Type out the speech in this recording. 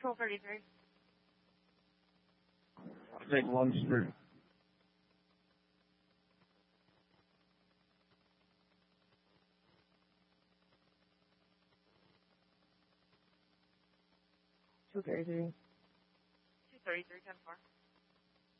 1233. I'll take Lund Street. Two thirty three, 10-4.